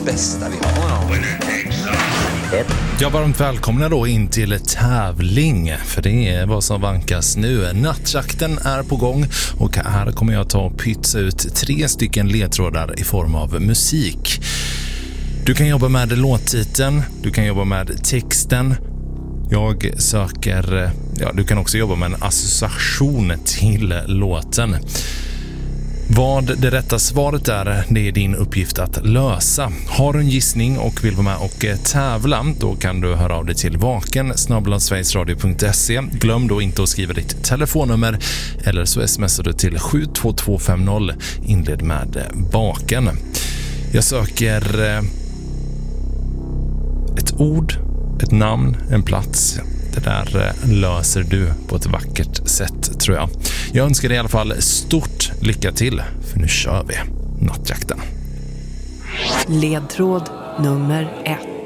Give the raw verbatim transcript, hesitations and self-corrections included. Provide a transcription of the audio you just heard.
bästa vi har. Ja, varmt välkomna då in till tävling, för det är vad som vankas nu. Nattjakten är på gång och här kommer jag ta och pytsa ut tre stycken ledtrådar i form av musik. Du kan jobba med låttiteln, du kan jobba med texten. Jag söker, ja, du kan också jobba med en association till låten. Vad det rätta svaret är, det är din uppgift att lösa. Har du en gissning och vill vara med och tävla, då kan du höra av dig till vaken snabel-a sverigesradio punkt se. Glöm då inte att skriva ditt telefonnummer eller så smsar du till sju två två fem noll. Inled med vaken. Jag söker ett ord, ett namn, en plats. Det där löser du på ett vackert sätt, tror jag. Jag önskar dig i alla fall stort lycka till, för nu kör vi nattjakten. Ledtråd nummer ett.